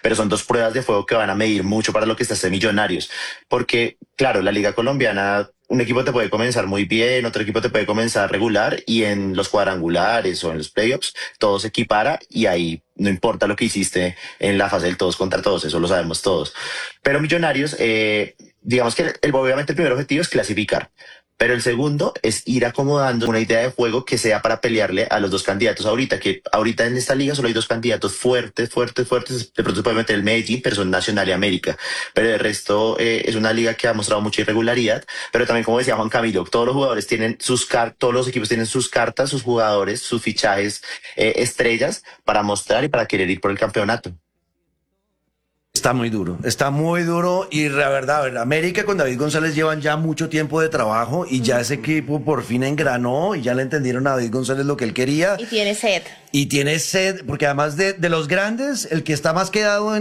pero son dos pruebas de fuego que van a medir mucho para lo que está este Millonarios, porque claro, la Liga Colombiana, un equipo te puede comenzar muy bien, otro equipo te puede comenzar regular y en los cuadrangulares o en los playoffs todo se equipara y ahí no importa lo que hiciste en la fase del todos contra todos, eso lo sabemos todos. Pero Millonarios, digamos que obviamente el primer objetivo es clasificar. Pero el segundo es ir acomodando una idea de juego que sea para pelearle a los dos candidatos ahorita, que ahorita en esta liga solo hay dos candidatos fuertes, fuertes, fuertes. De pronto se puede meter el Medellín, pero son Nacional y América. Pero el resto es una liga que ha mostrado mucha irregularidad. Pero también, como decía Juan Camilo, todos los jugadores tienen todos los equipos tienen sus cartas, sus jugadores, sus fichajes estrellas para mostrar y para querer ir por el campeonato. Está muy duro y la verdad, a ver, América con David González llevan ya mucho tiempo de trabajo y ya ese equipo por fin engranó y ya le entendieron a David González lo que él quería. Y tiene sed. Y tiene sed, porque además de los grandes, el que está más quedado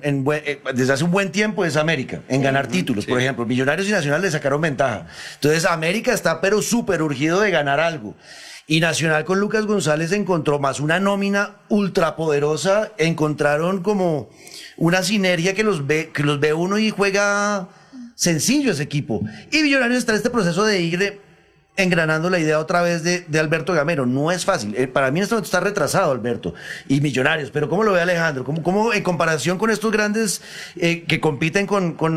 desde hace un buen tiempo es América, en ganar títulos. Por ejemplo, Millonarios y Nacional le sacaron ventaja. Entonces América está pero súper urgido de ganar algo. Y Nacional con Lucas González encontró más una nómina ultrapoderosa, encontraron como una sinergia que los ve uno y juega sencillo ese equipo. Y Millonarios está en este proceso de ir engranando la idea otra vez de Alberto Gamero. No es fácil. Para mí en este momento está retrasado Alberto y Millonarios. Pero ¿cómo lo ve Alejandro? ¿Cómo en comparación con estos grandes que compiten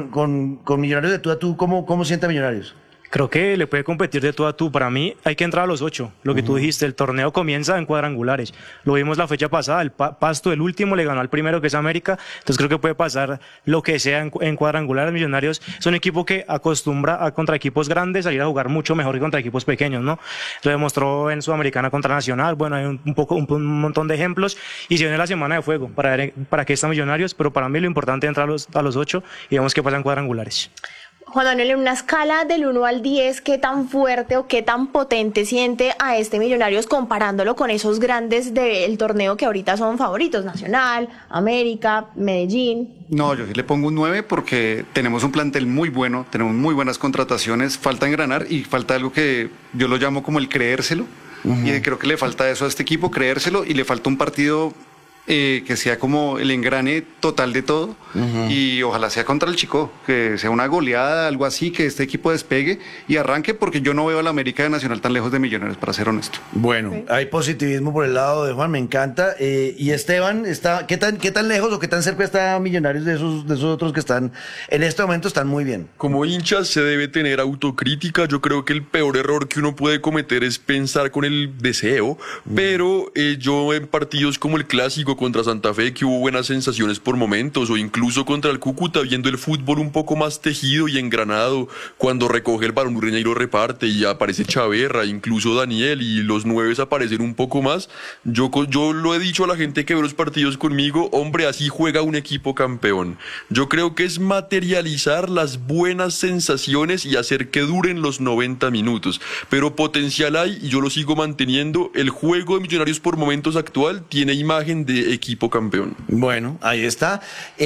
con Millonarios de tú a tú, cómo siente a Millonarios? Creo que le puede competir de tú a tú. Para mí hay que entrar a los 8. Lo que tú dijiste, el torneo comienza en cuadrangulares. Lo vimos la fecha pasada, el Pasto, el último, le ganó al primero que es América. Entonces creo que puede pasar lo que sea en cuadrangulares. Millonarios es un equipo que acostumbra a contra equipos grandes salir a jugar mucho mejor que contra equipos pequeños, ¿no? Lo demostró en Sudamericana contra Nacional. Bueno, hay un montón de ejemplos. Y se viene la semana de fuego para ver para qué están Millonarios. Pero para mí lo importante es entrar a los 8 y vemos qué pasa en cuadrangulares. Juan Manuel, en una escala del 1 al 10, ¿qué tan fuerte o qué tan potente siente a este Millonarios comparándolo con esos grandes del torneo que ahorita son favoritos? Nacional, América, Medellín. No, yo sí le pongo un 9 porque tenemos un plantel muy bueno, tenemos muy buenas contrataciones, falta engranar y falta algo que yo lo llamo como el creérselo. Y creo que le falta eso a este equipo, creérselo, y le falta un partido que sea como el engrane total de todo, y ojalá sea contra el Chico, que sea una goleada, algo así, que este equipo despegue y arranque, porque yo no veo a la América de Nacional tan lejos de Millonarios, para ser honesto. Bueno, hay positivismo por el lado de Juan, me encanta. Y Esteban, ¿qué tan lejos o qué tan cerca está Millonarios de esos otros que están en este momento están muy bien? Como hinchas se debe tener autocrítica. Yo creo que el peor error que uno puede cometer es pensar con el deseo, pero yo en partidos como el Clásico contra Santa Fe, que hubo buenas sensaciones por momentos, o incluso contra el Cúcuta, viendo el fútbol un poco más tejido y engranado, cuando recoge el balón Urreña y lo reparte y aparece Chaverra, incluso Daniel, y los 9 aparecen un poco más. Yo lo he dicho a la gente que ve los partidos conmigo: hombre, así juega un equipo campeón. Yo creo que es materializar las buenas sensaciones y hacer que duren los 90 minutos, pero potencial hay, y yo lo sigo manteniendo. El juego de Millonarios por momentos actual tiene imagen de equipo campeón. Bueno, ahí está.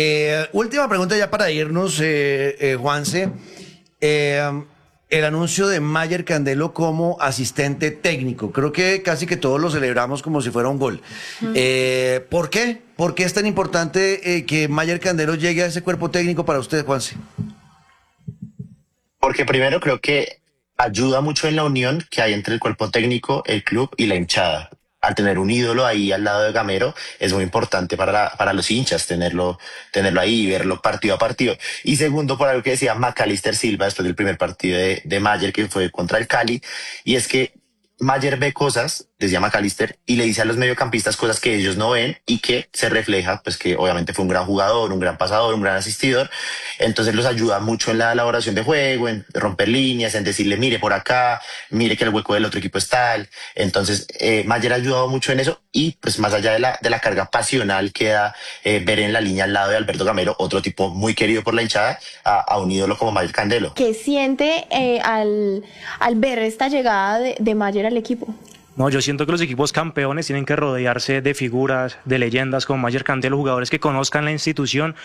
Última pregunta ya para irnos, Juanse. El anuncio de Mayer Candelo como asistente técnico. Creo que casi que todos lo celebramos como si fuera un gol. ¿Por qué? ¿Por qué es tan importante que Mayer Candelo llegue a ese cuerpo técnico para usted, Juanse? Porque primero creo que ayuda mucho en la unión que hay entre el cuerpo técnico, el club y la hinchada. Al tener un ídolo ahí al lado de Gamero, es muy importante para los hinchas tenerlo ahí y verlo partido a partido. Y segundo, por algo que decía Macalister Silva después del primer partido de Mayer, que fue contra el Cali, y es que Mayer ve cosas, decía Macalister, y le dice a los mediocampistas cosas que ellos no ven y que se refleja, pues que obviamente fue un gran jugador, un gran pasador, un gran asistidor. Entonces los ayuda mucho en la elaboración de juego, en romper líneas, en decirle, mire por acá, mire que el hueco del otro equipo es tal. Entonces Mayer ha ayudado mucho en eso, y pues más allá de la carga pasional que da ver en la línea al lado de Alberto Gamero, otro tipo muy querido por la hinchada, a un ídolo como Mayer Candelo. ¿Qué siente al ver esta llegada de Mayer al equipo? No, yo siento que los equipos campeones tienen que rodearse de figuras, de leyendas como Mayer Candelo, jugadores que conozcan la institución,